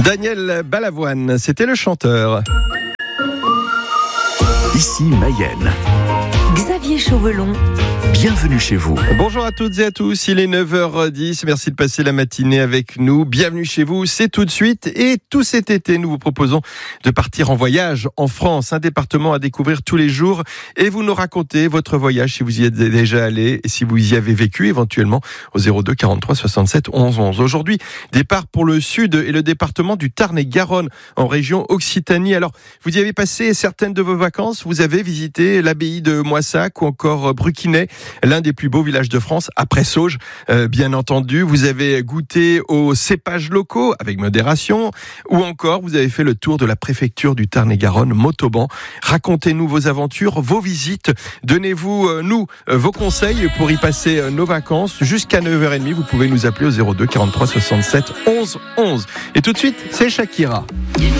Daniel Balavoine, c'était le chanteur. Ici Mayenne. Xavier Chauvelon. Bienvenue chez vous. Bonjour à toutes et à tous, il est 9h10, merci de passer la matinée avec nous. Bienvenue chez vous, c'est tout de suite. Et tout cet été, nous vous proposons de partir en voyage en France, un département à découvrir tous les jours. Et vous nous racontez votre voyage, si vous y êtes déjà allé et si vous y avez vécu éventuellement au 02 43 67 11 11. Aujourd'hui, départ pour le sud et le département du Tarn-et-Garonne en région Occitanie. Alors, vous y avez passé certaines de vos vacances, vous avez visité l'abbaye de Moissac ou encore Bruquinet, l'un des plus beaux villages de France, après Sauges, bien entendu. Vous avez goûté aux cépages locaux avec modération, ou encore vous avez fait le tour de la préfecture du Tarn-et-Garonne, Montauban. Racontez-nous vos aventures, vos visites. Donnez-vous, vos conseils pour y passer nos vacances. Jusqu'à 9h30, vous pouvez nous appeler au 02 43 67 11 11. Et tout de suite, c'est Shakira.